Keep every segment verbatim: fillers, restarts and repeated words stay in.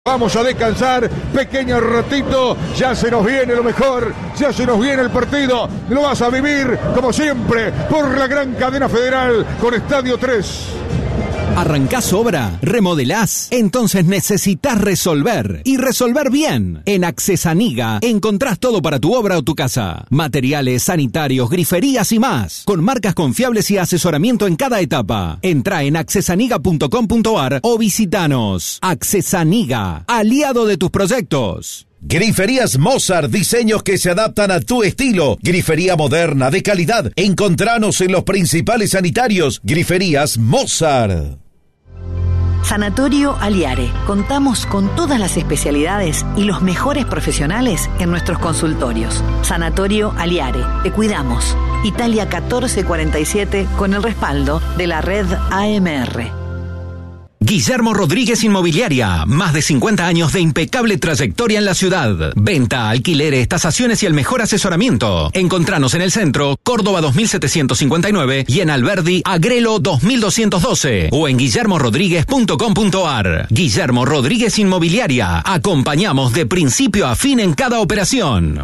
Vamos a descansar, pequeño ratito, ya se nos viene lo mejor, ya se nos viene el partido, lo vas a vivir como siempre por la gran cadena federal con Estadio tres. ¿Arrancás obra? ¿Remodelás? Entonces necesitas resolver, y resolver bien. En Accesaniga encontrás todo para tu obra o tu casa. Materiales, sanitarios, griferías y más. Con marcas confiables y asesoramiento en cada etapa. Entrá en accesaniga punto com punto ar o visitanos. Accesaniga, aliado de tus proyectos. Griferías Mozart, diseños que se adaptan a tu estilo. Grifería moderna, de calidad. Encontranos en los principales sanitarios. Griferías Mozart. Sanatorio Aliare. Contamos con todas las especialidades y los mejores profesionales en nuestros consultorios. Sanatorio Aliare. Te cuidamos. Italia catorce cuarenta y siete con el respaldo de la red A M R. Guillermo Rodríguez Inmobiliaria, más de cincuenta años de impecable trayectoria en la ciudad. Venta, alquileres, tasaciones y el mejor asesoramiento. Encontranos en el centro, Córdoba dos mil setecientos cincuenta y nueve y en Alberdi, Agrelo dos mil doscientos doce o en guillermo rodríguez punto com punto ar. Guillermo Rodríguez Inmobiliaria, acompañamos de principio a fin en cada operación.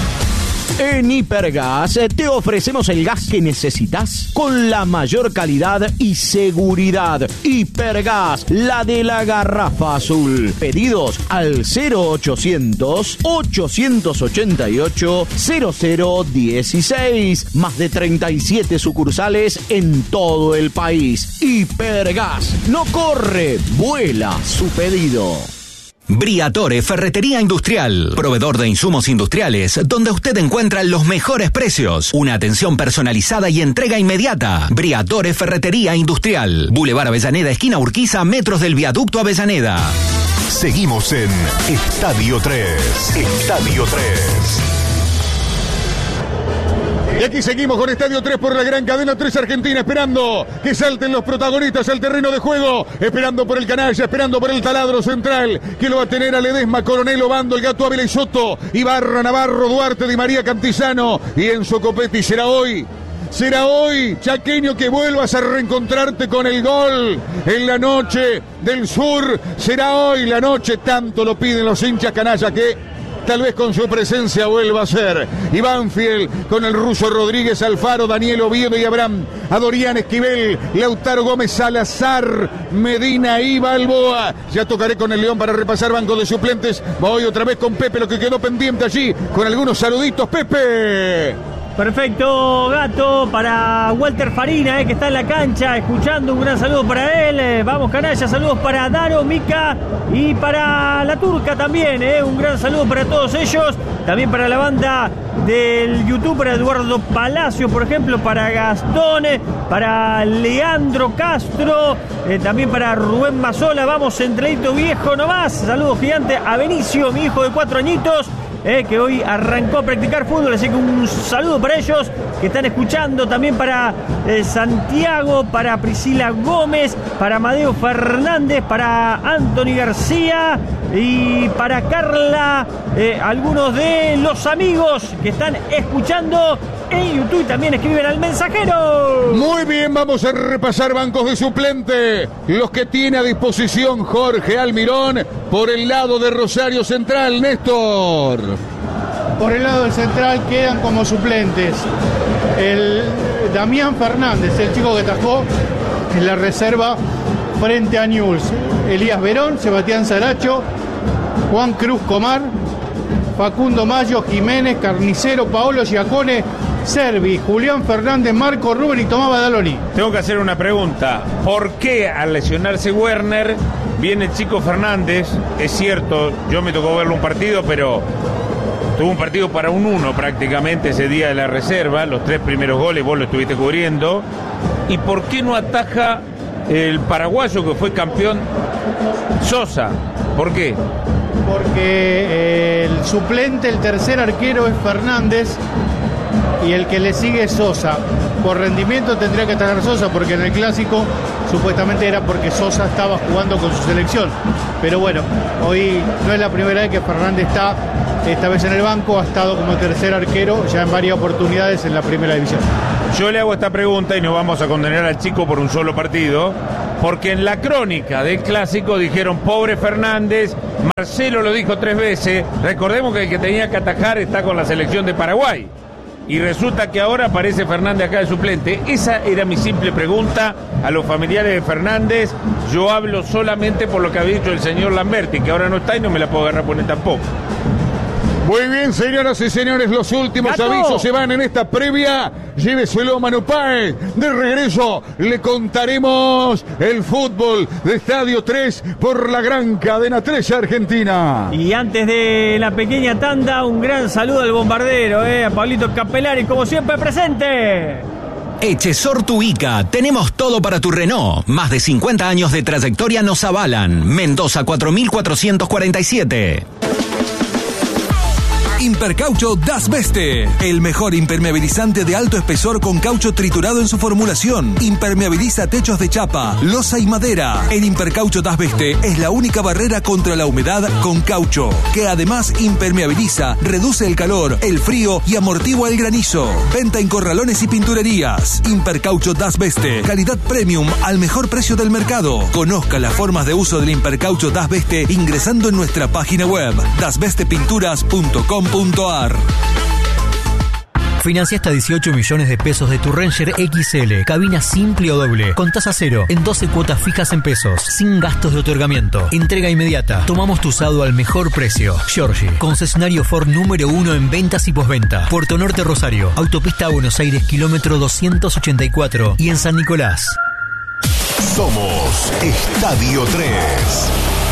En Hipergas te ofrecemos el gas que necesitas con la mayor calidad y seguridad. Hipergas, la de la garrafa azul. Pedidos al cero ochocientos, ochocientos ochenta y ocho, cero cero dieciséis. Más de treinta y siete sucursales en todo el país. Hipergas, no corre, vuela su pedido. Briatore Ferretería Industrial, proveedor de insumos industriales, donde usted encuentra los mejores precios, una atención personalizada y entrega inmediata. Briatore Ferretería Industrial, Boulevard Avellaneda, esquina Urquiza, metros del viaducto Avellaneda. Seguimos en Estadio tres. Estadio tres. Y aquí seguimos con Estadio tres por la gran cadena tres Argentina, esperando que salten los protagonistas al terreno de juego, esperando por el canalla, esperando por el taladro central, que lo va a tener a Ledesma, Coronel, Obando, el Gato Ávila y Soto, Ibarra, Navarro, Duarte, Di María, Cantizano y Enzo Copetti. Será hoy, será hoy, chaqueño, que vuelvas a reencontrarte con el gol en la noche del sur. Será hoy la noche, tanto lo piden los hinchas canalla, que tal vez con su presencia vuelva a ser. Iván Fiel con el ruso Rodríguez, Alfaro, Daniel Oviedo y Abraham, Adorián Esquivel, Lautaro Gómez, Salazar, Medina y Balboa. Ya tocaré con el León para repasar banco de suplentes. Voy otra vez con Pepe, lo que quedó pendiente allí, con algunos saluditos. Pepe. Perfecto, Gato, para Walter Farina, eh, que está en la cancha escuchando. Un gran saludo para él. Eh, vamos, canalla, saludos para Daro, Mica y para la Turca también. Eh, un gran saludo para todos ellos. También para la banda del YouTube, para Eduardo Palacio, por ejemplo, para Gastón, eh, para Leandro Castro, eh, también para Rubén Mazola. Vamos, centradito viejo nomás. Saludos gigante a Benicio, mi hijo de cuatro añitos. Eh, que hoy arrancó a practicar fútbol, así que un saludo para ellos que están escuchando, también para eh, Santiago, para Priscila Gómez, para Amadeo Fernández, para Anthony García y para Carla, eh, algunos de los amigos que están escuchando en YouTube también escriben al mensajero. Muy bien, vamos a repasar bancos de suplente, los que tiene a disposición Jorge Almirón por el lado de Rosario Central. Néstor. Por el lado del Central quedan como suplentes el Damián Fernández, el chico que tajó en la reserva frente a Newell's, Elías Verón, Sebastián Saracho, Juan Cruz Comar, Facundo Mayo, Jiménez, Carnicero, Paolo Giacone, Servi, Julián Fernández, Marco Rubén y Tomás Badaloni. Tengo que hacer una pregunta. ¿Por qué al lesionarse Werner viene el chico Fernández? Es cierto, yo me tocó verlo un partido, pero tuvo un partido para un uno prácticamente ese día de la reserva, los tres primeros goles vos lo estuviste cubriendo. ¿Y por qué no ataja el paraguayo que fue campeón, Sosa? ¿Por qué? Porque el suplente, el tercer arquero es Fernández y el que le sigue es Sosa. Por rendimiento tendría que atajar Sosa, porque en el clásico supuestamente era porque Sosa estaba jugando con su selección. Pero bueno, hoy no es la primera vez que Fernández está, esta vez en el banco, ha estado como tercer arquero ya en varias oportunidades en la primera división. Yo le hago esta pregunta y no vamos a condenar al chico por un solo partido, porque en la crónica del clásico dijeron pobre Fernández, Marcelo lo dijo tres veces, recordemos que el que tenía que atajar está con la selección de Paraguay, y resulta que ahora aparece Fernández acá de suplente. Esa era mi simple pregunta a los familiares de Fernández. Yo hablo solamente por lo que había dicho el señor Lamberti, que ahora no está y no me la puedo agarrar poner tampoco. Muy bien, señoras y señores, los últimos ¡Gato! avisos se van en esta previa. Lléveselo, Manu Páez. De regreso le contaremos el fútbol de Estadio tres por la gran cadena tres Argentina. Y antes de la pequeña tanda, un gran saludo al bombardero, eh, a Pablito Capelari, como siempre presente. Echesor Tuica, tenemos todo para tu Renault. Más de cincuenta años de trayectoria nos avalan. Mendoza cuatro mil cuatrocientos cuarenta y siete. Impercaucho Das Beste, el mejor impermeabilizante de alto espesor con caucho triturado en su formulación. Impermeabiliza techos de chapa, losa y madera. El Impercaucho Das Beste es la única barrera contra la humedad con caucho, que además impermeabiliza, reduce el calor, el frío y amortigua el granizo. Venta en corralones y pinturerías. Impercaucho Das Beste, calidad premium al mejor precio del mercado. Conozca las formas de uso del Impercaucho Das Beste ingresando en nuestra página web das beste pinturas punto com punto a r. Financia hasta dieciocho millones de pesos de tu Ranger X L, cabina simple o doble, con tasa cero, en doce cuotas fijas en pesos, sin gastos de otorgamiento, entrega inmediata. Tomamos tu usado al mejor precio. Giorgi, concesionario Ford número uno en ventas y posventa. Puerto Norte Rosario, autopista Buenos Aires, kilómetro doscientos ochenta y cuatro, y en San Nicolás. Somos Estadio tres.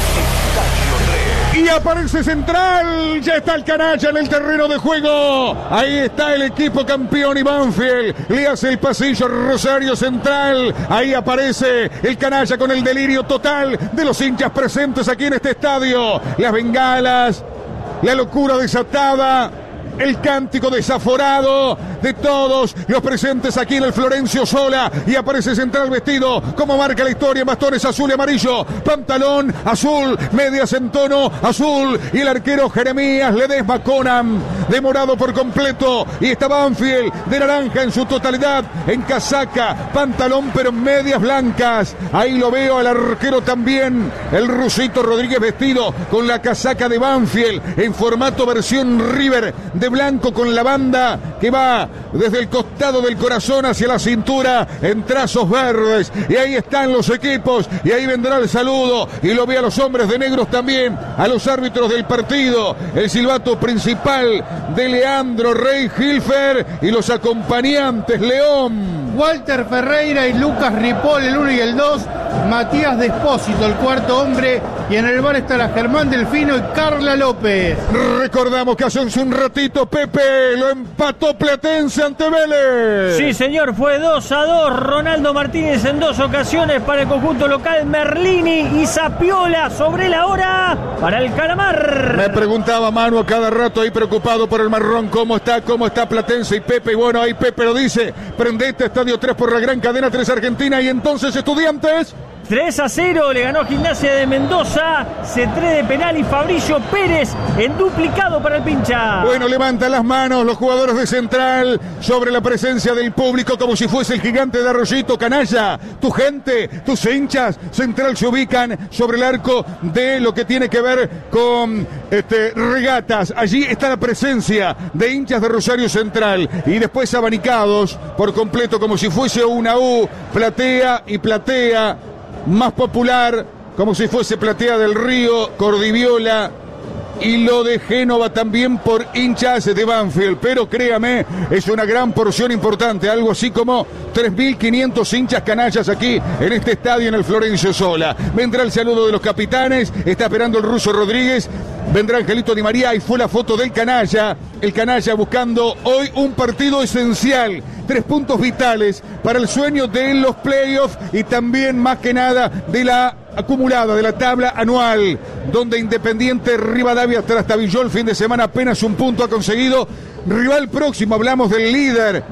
Y aparece Central, ya está el canalla en el terreno de juego. Ahí está el equipo campeón y Banfield le hace el pasillo a Rosario Central. Ahí aparece el canalla con el delirio total de los hinchas presentes aquí en este estadio. Las bengalas, la locura desatada, el cántico desaforado de todos los presentes aquí en el Florencio Sola. Y aparece Central vestido como marca la historia, bastones azul y amarillo, pantalón azul, medias en tono azul, y el arquero Jeremías Ledesma Conan de morado por completo, y está Banfield de naranja en su totalidad, en casaca, pantalón pero en medias blancas. Ahí lo veo al arquero también, el rusito Rodríguez, vestido con la casaca de Banfield en formato versión River, de blanco con la banda que va desde el costado del corazón hacia la cintura en trazos verdes. Y ahí están los equipos, y ahí vendrá el saludo, y lo ve a los hombres de negros también, a los árbitros del partido, el silbato principal de Leandro Rey Hilfer y los acompañantes León, Walter Ferreira y Lucas Ripoll, el uno y el dos, Matías Despósito, el cuarto hombre, y en el bar está la Germán Delfino y Carla López. Recordamos que hace un ratito Pepe lo empató Platense ante Vélez. Sí, señor, fue dos a dos. Ronaldo Martínez en dos ocasiones para el conjunto local, Merlini y Zapiola sobre la hora para el Calamar. Me preguntaba Manu a cada rato ahí preocupado por el marrón, cómo está, cómo está Platense y Pepe. Y bueno, ahí Pepe lo dice, prendete Estadio tres por la gran cadena tres Argentina. Y entonces Estudiantes tres a cero le ganó Gimnasia de Mendoza, Cetré de penal y Fabricio Pérez en duplicado para el pincha. Bueno, levantan las manos los jugadores de Central sobre la presencia del público como si fuese el gigante de Arroyito. Canalla, tu gente, tus hinchas, Central se ubican sobre el arco de lo que tiene que ver con este, regatas. Allí está la presencia de hinchas de Rosario Central y después abanicados por completo como si fuese una U, platea y platea más popular, como si fuese Platea del Río, Cordiviola y lo de Génova también por hinchas de Banfield. Pero créame, es una gran porción importante, algo así como tres mil quinientos hinchas canallas aquí en este estadio en el Florencio Sola. Vendrá el saludo de los capitanes, está esperando el ruso Rodríguez, vendrá Angelito Di María y fue la foto del canalla, el canalla buscando hoy un partido esencial, tres puntos vitales para el sueño de los playoffs y también más que nada de la acumulada de la tabla anual, donde Independiente Rivadavia trastabilló el fin de semana, apenas un punto ha conseguido. Rival próximo, hablamos del líder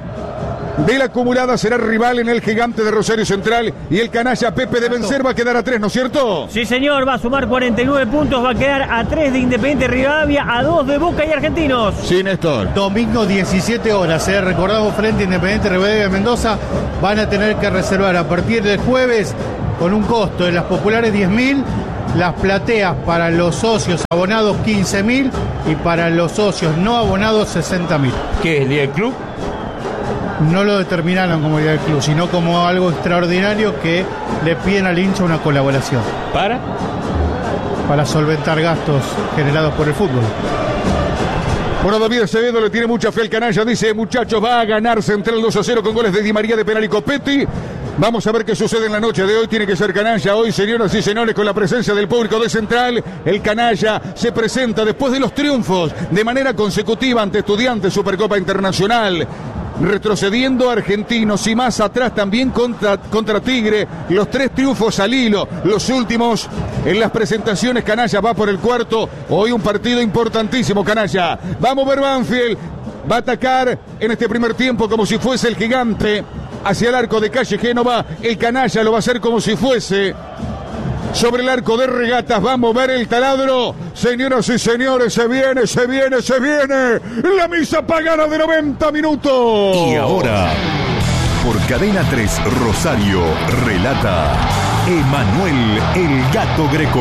de la acumulada, será rival en el gigante de Rosario Central, y el canalla Pepe de vencer va a quedar a tres, ¿no es cierto? Sí, señor, va a sumar cuarenta y nueve puntos, va a quedar a tres de Independiente Rivadavia, a dos de Boca y Argentinos. Sí, Néstor. Domingo diecisiete horas, ¿eh? Recordamos, frente a Independiente Rivadavia de Mendoza, van a tener que reservar a partir del jueves con un costo de las populares diez mil, las plateas para los socios abonados quince mil y para los socios no abonados sesenta mil. ¿Qué es el día del club? No lo determinaron como día del club, sino como algo extraordinario que le piden al hincha una colaboración. ¿Para? Para solventar gastos generados por el fútbol. Bueno, David Acevedo le tiene mucha fe al canalla. Dice, muchachos, va a ganar Central dos a cero con goles de Di María, de penal y Copetti. Vamos a ver qué sucede en la noche de hoy. Tiene que ser canalla hoy, señoras y señores, con la presencia del público de Central. El canalla se presenta después de los triunfos de manera consecutiva ante Estudiantes, Supercopa Internacional, retrocediendo a Argentinos y más atrás también contra, contra Tigre. Los tres triunfos al hilo, los últimos en las presentaciones. Canalla va por el cuarto. Hoy un partido importantísimo, canalla. Vamos a ver Banfield. Va a atacar en este primer tiempo como si fuese el gigante hacia el arco de Calle Génova. El canalla lo va a hacer como si fuese sobre el arco de Regatas. Va a mover el taladro. Señoras y señores, se viene, se viene, se viene la misa pagana de noventa minutos. Y ahora, por Cadena tres Rosario, relata Emanuel el Gato Greco.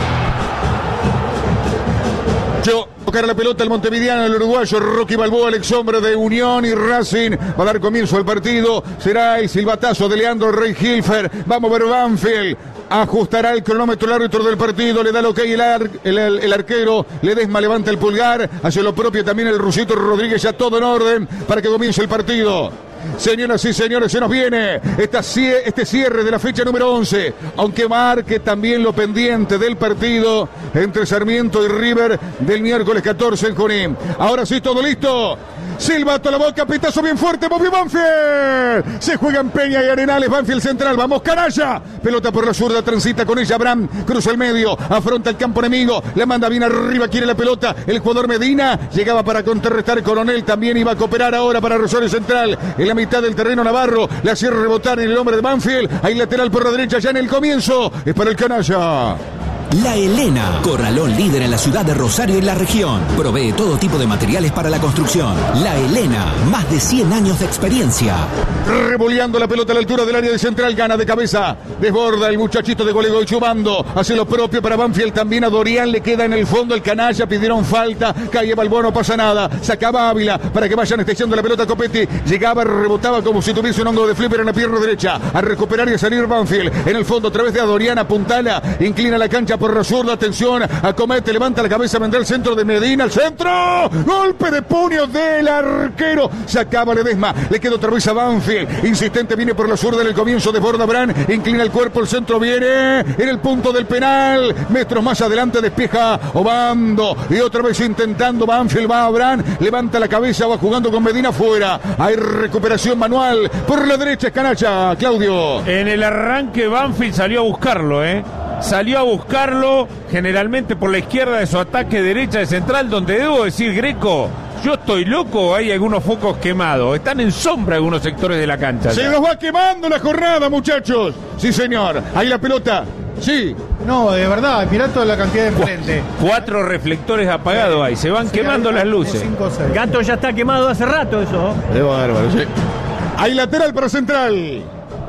Yo tocar la pelota el montevideano, el uruguayo Rocky Balboa, el ex hombre de Unión y Racing. Va a dar comienzo al partido. Será el silbatazo de Leandro Rey Hilfer. Vamos a ver Banfield. Ajustará el cronómetro el árbitro del partido. Le da lo que hay el, ar, el, el, el arquero. Ledesma levanta el pulgar. Hace lo propio también el Rusito Rodríguez. Ya todo en orden para que comience el partido. Señoras y señores, se nos viene esta, este cierre de la fecha número once, aunque marque también lo pendiente del partido entre Sarmiento y River del miércoles catorce en Junín. Ahora sí, todo listo. Silbato a la boca, pitazo bien fuerte, movió Banfield. Se juega en Peña y Arenales, Banfield Central, vamos canalla. Pelota por la zurda, transita con ella Abraham, cruza el medio, afronta el campo enemigo, la manda bien arriba, quiere la pelota. El jugador Medina llegaba para contrarrestar, Coronel también iba a cooperar ahora para Rosario Central. En la mitad del terreno Navarro, la hacía rebotar en el hombre de Banfield. Hay lateral por la derecha ya en el comienzo, es para el canalla. La Helena, corralón líder en la ciudad de Rosario y la región. Provee todo tipo de materiales para la construcción. La Helena, más de cien años de experiencia. Revoleando la pelota a la altura del área de Central, gana de cabeza. Desborda el muchachito de Golegoy Chubando. Hace lo propio para Banfield. También a Dorian le queda en el fondo el canalla. Pidieron falta. Calle Balboa, no pasa nada. Sacaba Ávila para que vayan extendiendo la pelota a Copetti. Llegaba, rebotaba como si tuviese un hongo de flipper en la pierna derecha. A recuperar y a salir Banfield. En el fondo, a través de Dorian, apuntala. Inclina la cancha por la zurda, atención, acomete, levanta la cabeza, vendrá el centro de Medina, el centro, golpe de puño del arquero, sacaba Ledesma, le queda otra vez a Banfield, insistente, viene por la zurda en el comienzo, desborda Bran, inclina el cuerpo, el centro viene en el punto del penal, metros más adelante despeja Obando, y otra vez intentando Banfield, va a Bran, levanta la cabeza, va jugando con Medina fuera, hay recuperación manual, por la derecha es canalla, Claudio. En el arranque Banfield salió a buscarlo, eh Salió a buscarlo generalmente por la izquierda de su ataque derecha de Central, donde debo decir, Greco, yo estoy loco, hay algunos focos quemados, están en sombra algunos sectores de la cancha. Se ya. los va quemando la jornada, muchachos. Sí, señor, ahí la pelota. Sí. No, de verdad, mirá toda la cantidad de enfrente. Cuatro reflectores apagados ahí, se van sí, quemando las luces. Cinco, Gato ya está quemado hace rato eso. De bárbaro, sí. Hay lateral para Central.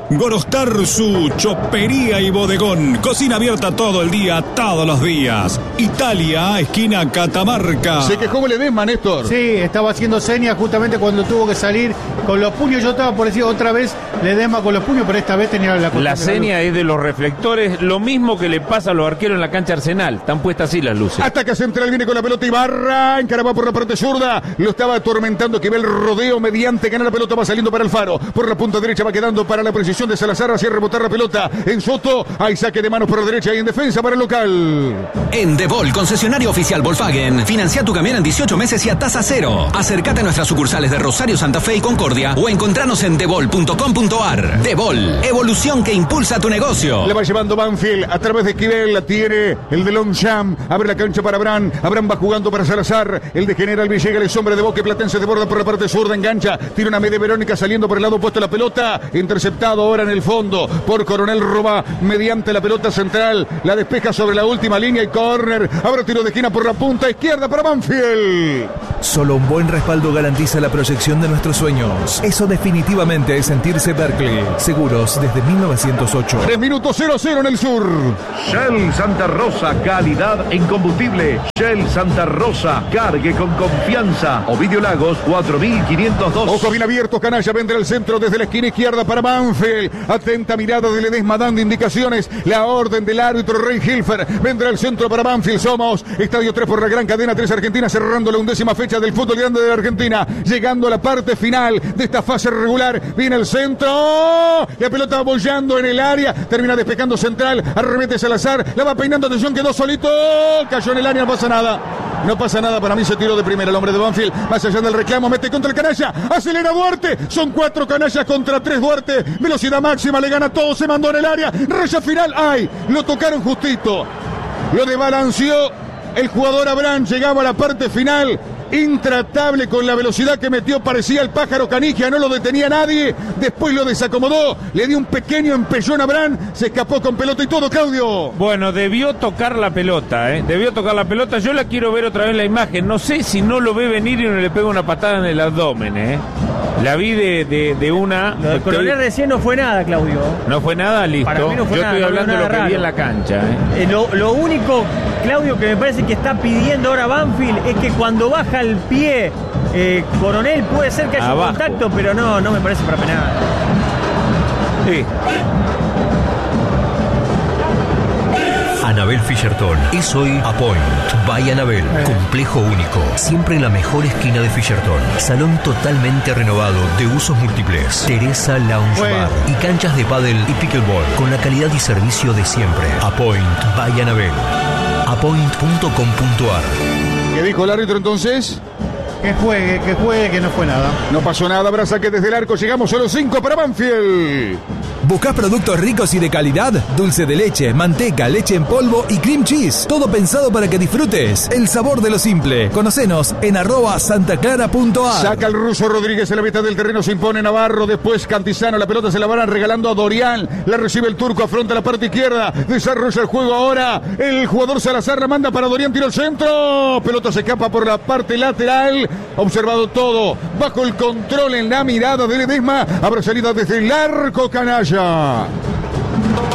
Gorostarzu, chopería y bodegón. Cocina abierta todo el día, todos los días. Italia, esquina Catamarca. Se quejó Ledesma, Néstor. Sí, estaba haciendo señas justamente cuando tuvo que salir con los puños. Yo estaba por decir otra vez Ledesma con los puños, pero esta vez tenía la... La seña es de los reflectores, lo mismo que le pasa a los arqueros en la cancha Arsenal. Están puestas así las luces. Hasta que Central viene con la pelota Ibarra, encaraba por la parte zurda. Lo estaba atormentando, que ve el rodeo mediante gana la pelota, va saliendo para Alfaro. Por la punta derecha va quedando para la precisión de Salazar, hacia rebotar la pelota en Soto, hay saque de manos por la derecha y en defensa para el local. En Devol, concesionario oficial Volkswagen, financia tu camión en dieciocho meses y a tasa cero. Acércate a nuestras sucursales de Rosario, Santa Fe y Concordia o encontranos en devol punto com punto ar. Devol, evolución que impulsa tu negocio. Le va llevando Banfield a través de Esquivel, la tiene el de Longchamp, abre la cancha para Abraham, Abraham va jugando para Salazar, el de General Villegas, el sombra de Boque Platense de borda por la parte zurda, engancha, tira una media Verónica saliendo por el lado opuesto la pelota, interceptado ahora en el fondo por Coronel Roba mediante la pelota central, la despeja sobre la última línea y córner, ahora tiro de esquina por la punta izquierda para Banfield. Solo un buen respaldo garantiza la proyección de nuestros sueños. Eso definitivamente es sentirse Berkeley. Seguros desde mil novecientos ocho. tres minutos cero cero en el sur. Shell Santa Rosa, calidad en combustible. Shell Santa Rosa, cargue con confianza. Ovidio Lagos, cuatro mil quinientos dos. Ojo bien abierto, canalla, vendrá el centro desde la esquina izquierda para Banfield. Atenta mirada de Ledesma dando indicaciones. La orden del árbitro Rey Hilfer. Vendrá el centro para Banfield. Somos Estadio tres por la gran cadena tres Argentina, cerrando la undécima fecha del fútbol grande de la Argentina. Llegando a la parte final de esta fase regular. Viene el centro. La pelota va bollando en el área. Termina despejando central. Arremete Salazar. La va peinando. Atención, quedó solito. Cayó en el área. No pasa nada. No pasa nada. Para mí se tiró de primera el hombre de Banfield. Más allá del reclamo. Mete contra el canalla. Acelera Duarte. Son cuatro canallas contra tres Duarte. Velocidad máxima. Le gana todo. Se mandó en el área. Raya final. ¡Ay! Lo tocaron justito. Lo desbalanceó el jugador Abraham. Llegaba a la parte final. Intratable con la velocidad que metió, parecía el pájaro Canigia, no lo detenía nadie, después lo desacomodó, le dio un pequeño empellón a Abraham, se escapó con pelota y todo, Claudio. Bueno, debió tocar la pelota, ¿eh? Debió tocar la pelota, yo la quiero ver otra vez la imagen, no sé si no lo ve venir y no le pega una patada en el abdomen, ¿eh? La vi de, de, de una... Lo del Coronel recién no fue nada, Claudio. No fue nada, listo. Para mí no fue yo nada, estoy no hablando de lo que raro. vi en la cancha, ¿eh? Eh, lo, lo único, Claudio, que me parece que está pidiendo ahora Banfield es que cuando baja el pie eh, Coronel puede ser que haya Abajo. un contacto, pero no, no me parece para penal. Sí. Anabel Fisherton es hoy Apoint by Anabel. Complejo único, siempre en la mejor esquina de Fisherton. Salón totalmente renovado de usos múltiples. Teresa Lounge Bueno. Bar y canchas de pádel y pickleball con la calidad y servicio de siempre. Apoint by Anabel. apoint punto com punto ar. ¿Qué dijo el árbitro entonces? Que juegue, que juegue, que no fue nada. No pasó nada, habrá saque desde el arco, llegamos a los cinco para Banfield. ¿Buscás productos ricos y de calidad? Dulce de leche, manteca, leche en polvo y cream cheese. Todo pensado para que disfrutes el sabor de lo simple. Conocenos en arroba santaclara punto ar. Saca el ruso Rodríguez en la mitad del terreno, se impone Navarro, después Cantizano, la pelota se la van regalando a Dorian, la recibe el turco, afronta la parte izquierda, desarrolla el juego ahora, el jugador Salazar la manda para Dorian, tiro al centro, pelota se escapa por la parte lateral, observado todo, bajo el control en la mirada de Ledesma, habrá salida desde el arco, canalla.